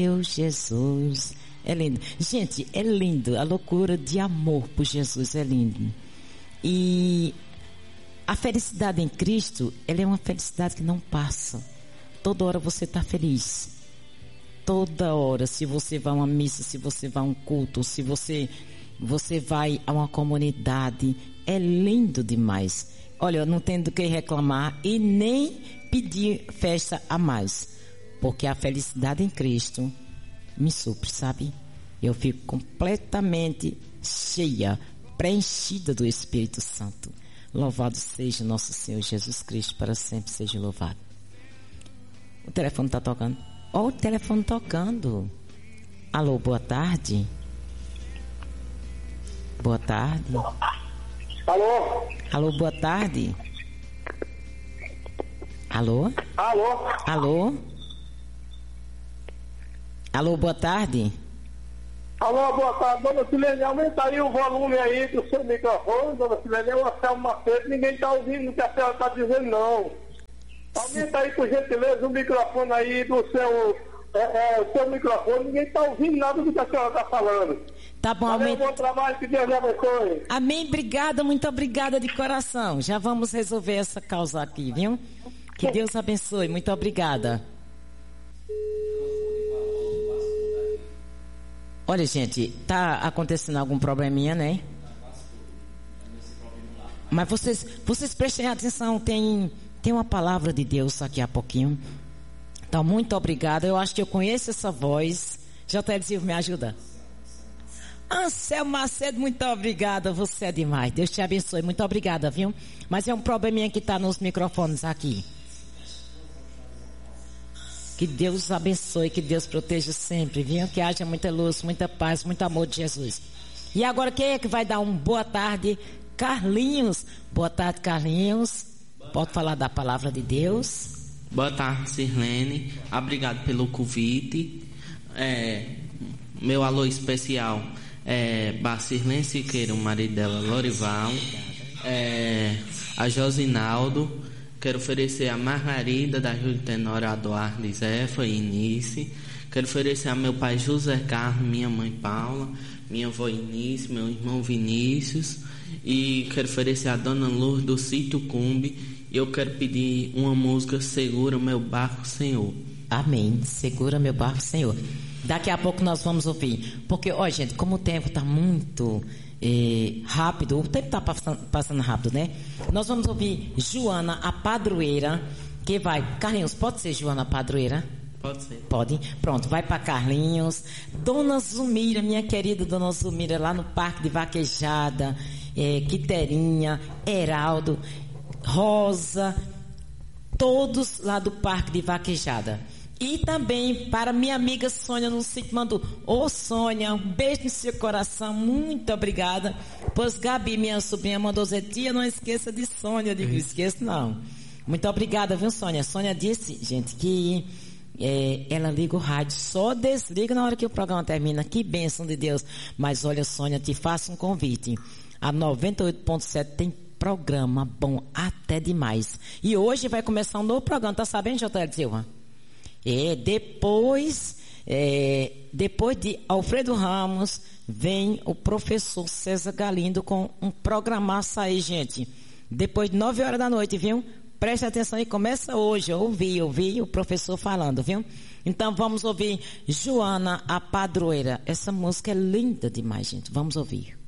Meu Jesus, é lindo. Gente, é lindo. A loucura de amor por Jesus é lindo. E a felicidade em Cristo, ela é uma felicidade que não passa. Toda hora você está feliz. Toda hora, se você vai a uma missa, se você vai a um culto, se você vai a uma comunidade, é lindo demais. Olha, eu não tenho do que reclamar e nem pedir festa a mais, porque a felicidade em Cristo me supre, sabe? Eu fico completamente cheia, preenchida do Espírito Santo. Louvado seja nosso Senhor Jesus Cristo, para sempre seja louvado. O telefone está tocando. Olha o telefone tocando. Alô, boa tarde. Boa tarde. Alô? Alô, boa tarde. Alô? Alô? Alô? Alô, boa tarde. Alô, boa tarde. Dona Silene, aumenta aí o volume aí do seu microfone. Dona Silene, é o Anselmo Macedo. Ninguém está ouvindo o que a senhora está dizendo, não. Aumenta aí, por gentileza, o microfone aí do seu microfone. Ninguém está ouvindo nada do que a senhora está falando. Tá bom, amém. Bom trabalho, que Deus abençoe. Amém, obrigada, muito obrigada de coração. Já vamos resolver essa causa aqui, viu? Que Deus abençoe, muito obrigada. Olha, gente, tá acontecendo algum probleminha, né? Mas vocês prestem atenção, tem uma palavra de Deus aqui a pouquinho. Então, muito obrigada. Eu acho que eu conheço essa voz. J.L. Silva, me ajuda. Anselmo Macedo, muito obrigada. Você é demais. Deus te abençoe. Muito obrigada, viu? Mas é um probleminha que está nos microfones aqui. Que Deus abençoe, que Deus proteja sempre, viu? Que haja muita luz, muita paz, muito amor de Jesus. E agora quem é que vai dar um boa tarde? Carlinhos. Boa tarde, Carlinhos. Pode falar da palavra de Deus? Boa tarde, Sirlene. Obrigado pelo convite. Meu alô especial é Sirlene Siqueira, o marido dela, Lorival. A Josinaldo. Quero oferecer a Margarida da Júlia Tenório, Eduardo, Zefa e Inice. Quero oferecer a meu pai José Carlos, minha mãe Paula, minha avó Inice, meu irmão Vinícius. E quero oferecer a Dona Lourdes do Sítio Cumbe. E eu quero pedir uma música, Segura Meu Barco, Senhor. Amém. Segura meu barco, Senhor. Daqui a pouco nós vamos ouvir. Porque, ó, gente, como o tempo está muito rápido, o tempo está passando rápido, né? Nós vamos ouvir Joana, a padroeira, que vai... Carlinhos, pode ser Joana, a padroeira? Pode ser. Pode? Pronto, vai para Carlinhos. Dona Zumira, minha querida Dona Zumira, lá no Parque de Vaquejada, Quiterinha, Heraldo, Rosa, todos lá do Parque de Vaquejada. E também para minha amiga Sônia no sítio Mandu. Ô Sônia, um beijo no seu coração, muito obrigada. Pois Gabi, minha sobrinha, mandou dizer, tia, não esqueça de Sônia. Eu digo, esqueço não. Muito obrigada, viu, Sônia? Sônia disse, gente, que ela liga o rádio, só desliga na hora que o programa termina. Que bênção de Deus. Mas olha, Sônia, te faço um convite. A 98.7 tem programa bom até demais. E hoje vai começar um novo programa, tá sabendo, J.L. Silva? Depois de Alfredo Ramos, vem o professor César Galindo com um programaço aí, gente. Depois de 9 horas da noite, viu? Preste atenção e começa hoje. Eu ouvi o professor falando, viu? Então vamos ouvir Joana, a padroeira. Essa música é linda demais, gente. Vamos ouvir.